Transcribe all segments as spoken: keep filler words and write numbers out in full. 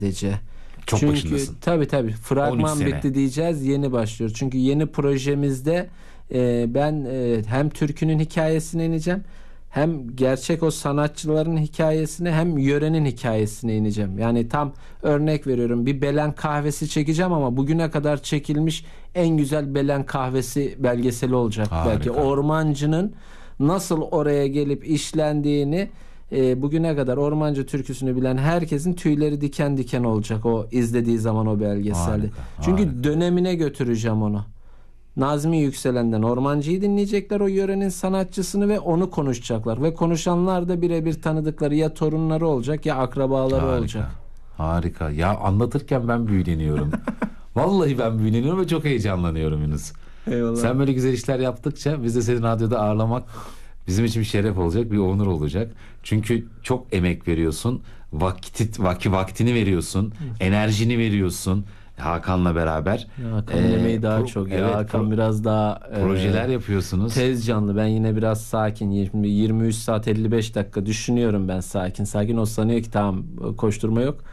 sadece. Çok Çünkü başındasın. tabii tabii fragman bitti diyeceğiz, yeni başlıyor. Çünkü yeni projemizde e, ben e, hem türkünün hikayesine ineceğim, hem gerçek o sanatçıların hikayesine, hem yörenin hikayesine ineceğim. Yani tam örnek veriyorum, bir Belen kahvesi çekeceğim ama bugüne kadar çekilmiş en güzel Belen kahvesi belgeseli olacak. Harika. Belki ormancının nasıl oraya gelip işlendiğini, e, bugüne kadar ormancı türküsünü bilen herkesin tüyleri diken diken olacak o izlediği zaman o belgeselde. Harika, Çünkü harika. dönemine götüreceğim onu. Nazmi Yükselen'den ormancıyı dinleyecekler, o yörenin sanatçısını, ve onu konuşacaklar. Ve konuşanlar da birebir tanıdıkları ya torunları olacak ya akrabaları Harika. olacak. Harika. Ya anlatırken ben büyüleniyorum. Vallahi ben büyüleniyorum ve çok heyecanlanıyorum Yunus. Eyvallah. Sen böyle güzel işler yaptıkça biz de seni radyoda ağırlamak bizim için bir şeref olacak, bir onur olacak. Çünkü çok emek veriyorsun, vakti, vakti vaktini veriyorsun, enerjini veriyorsun Hakan'la beraber. Ya Hakan'ın Ee, emeği daha pro- çok ya. evet, Hakan pro- biraz daha projeler e, yapıyorsunuz. tez canlı. Ben yine biraz sakin. Şimdi yirmi üç saat elli beş dakika düşünüyorum ben sakin. Sakin o sanıyor ki tamam, koşturma yok.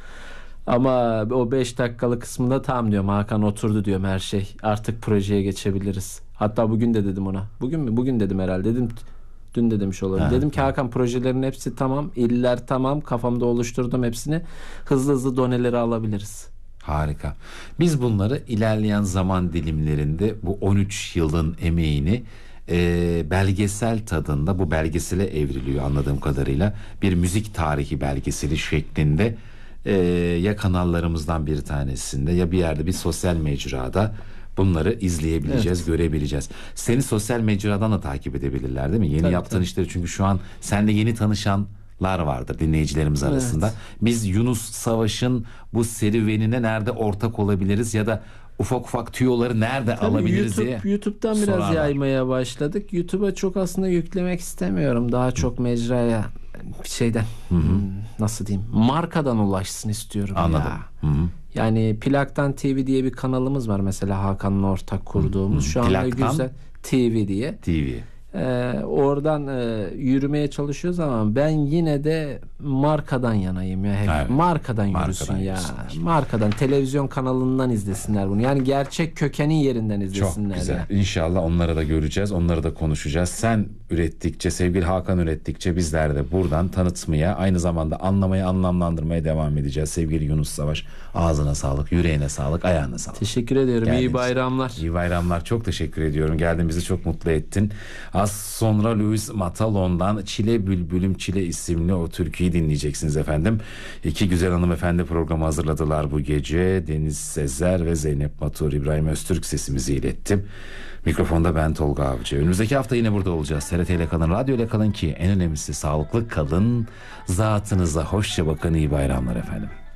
Ama o beş dakikalık kısmında tamam diyorum, Hakan oturdu diyorum, her şey. Artık projeye geçebiliriz. Hatta bugün de dedim ona. Bugün mü? Bugün dedim herhalde. Dedim dün de demiş olabilir. Ha, dedim ki ha. Hakan, projelerin hepsi tamam. İller tamam. Kafamda oluşturdum hepsini. Hızlı hızlı doneleri alabiliriz. Harika. Biz bunları ilerleyen zaman dilimlerinde bu on üç yılın emeğini e, belgesel tadında, bu belgesele evriliyor anladığım kadarıyla. Bir müzik tarihi belgeseli şeklinde e, ya kanallarımızdan bir tanesinde ya bir yerde, bir sosyal mecrada bunları izleyebileceğiz, Evet. görebileceğiz. Seni sosyal mecradan da takip edebilirler değil mi? Yeni Tabii, yaptığın tabii. işleri, çünkü şu an seninle yeni tanışanlar vardır dinleyicilerimiz Evet. arasında. Biz Yunus Savaş'ın bu serüvenine nerede ortak olabiliriz ya da ufak ufak tüyoları nerede Tabii alabiliriz YouTube, diye YouTube'dan biraz sorarlar. yaymaya başladık. YouTube'a çok aslında yüklemek istemiyorum. Daha çok mecraya şeyden hmm, nasıl diyeyim, markadan ulaşsın istiyorum. Anladım. Ya. Hı hı. Yani Plaktan T V diye bir kanalımız var mesela, Hakan'la ortak kurduğumuz. Şu anda Plaktan güzel T V diye. T V. Ee, oradan e, yürümeye çalışıyoruz ama ben yine de markadan yanayım ya. Hep. Evet. Markadan yürüsün Markadan ya. yürüsünler. Markadan, televizyon kanalından izlesinler bunu. Yani gerçek kökenin yerinden izlesinler. Çok güzel. Ya. İnşallah onları da göreceğiz. Onları da konuşacağız. Sen ürettikçe, sevgili Hakan ürettikçe bizler de buradan tanıtmaya, aynı zamanda anlamaya, anlamlandırmaya devam edeceğiz. Sevgili Yunus Savaş, ağzına sağlık, yüreğine sağlık, ayağına sağlık. Teşekkür ediyorum. Geldiğiniz İyi için. bayramlar. İyi bayramlar. Çok teşekkür ediyorum. Geldin, bizi çok mutlu ettin. Az sonra Louis Matalon'dan Çile Bülbülüm Çile isimli o türküyü dinleyeceksiniz efendim. İki güzel hanımefendi programı hazırladılar bu gece. Deniz Sezer ve Zeynep Matur. İbrahim Öztürk sesimizi ilettim. Mikrofonda ben Tolga Avcı. Önümüzdeki hafta yine burada olacağız. T R T ile kalın, radyo ile kalın ki en önemlisi sağlıklı kalın. Zatınıza hoşça bakın. İyi bayramlar efendim.